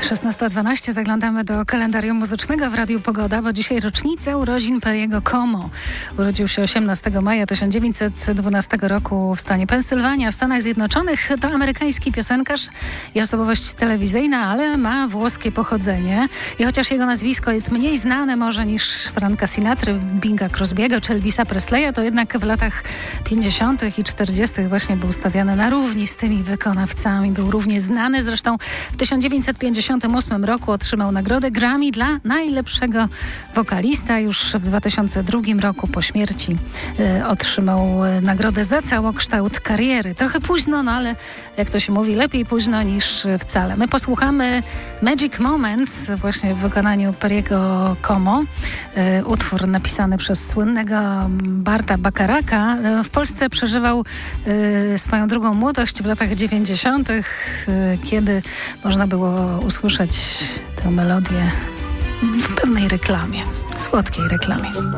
16:12 zaglądamy do kalendarium muzycznego w Radiu Pogoda, bo dzisiaj rocznica urodzin Perry'ego Como. Urodził się 18 maja 1912 roku w stanie Pensylwania w Stanach Zjednoczonych. To amerykański piosenkarz i osobowość telewizyjna, ale ma włoskie pochodzenie. I chociaż jego nazwisko jest mniej znane może niż Franka Sinatry, Binga Crosby'ego czy Elvisa Presleya, to jednak w latach 50. i 40. właśnie był stawiany na równi z tymi wykonawcami. Był równie znany. Zresztą w 1958 roku otrzymał nagrodę Grammy dla najlepszego wokalista. Już w 2002 roku po śmierci otrzymał nagrodę za całokształt kariery. Trochę późno, no ale jak to się mówi, lepiej późno niż wcale. My posłuchamy Magic Moments właśnie w wykonaniu Perry'ego Como. Utwór napisany przez słynnego Barta Bacharaka. W Polsce przeżywał swoją drugą młodość w latach 90., kiedy można było usłyszeć tę melodię w pewnej reklamie, słodkiej reklamie.